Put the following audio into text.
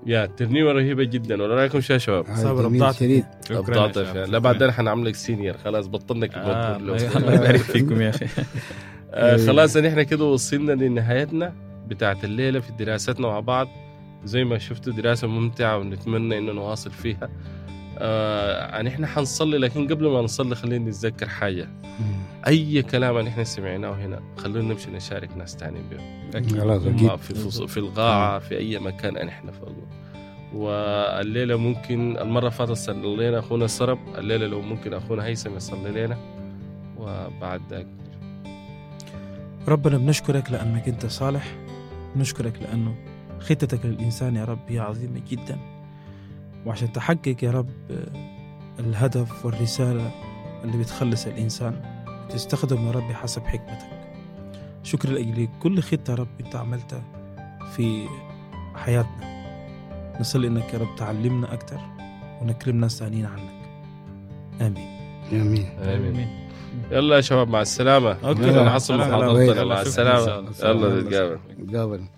يا ترنيمة رهيبة جدا. ولا رايكم شو يا شباب؟ صابر ابدعت شديد. ابدعت فيها. لا بعدين حنعملك سينيور خلاص بطلنا كده. الله يبارك فيكم يا أخي. خلاص نحن كده وصلنا لنهايتنا بتاعت الليلة في دراستنا مع بعض. زي ما شفتوا دراسة ممتعة ونتمنى إنه نواصل فيها. نحن حنصلي، لكن قبل ما نصلي خلينا نتذكر حاجة. أي كلام نحن سمعناه هنا خلونا نمشي نشارك ناس تاني به في القاعة في أي مكان نحن فوقه. والليلة ممكن المرة فاتت صلي لنا أخونا السرب، الليلة لو ممكن أخونا هيثم يصلي لنا. وبعد ذلك ربنا بنشكرك لأنك أنت صالح، بنشكرك لأنه خطتك للإنسان يا رب هي عظيمة جدا، وعشان تحقق يا رب الهدف والرسالة اللي بتخلص الإنسان تستخدم يا رب حسب حكمتك. شكر لأجل كل خطة يا رب أنت عملتها في حياتنا. نصلي إنك يا رب تعلمنا أكتر ونكرم ناس ثانيين عنك. آمين آمين آمين. يلا يا شباب مع السلامة. أوكي. نحصل محاضرتنا مع السلامة. يلا نتقابل.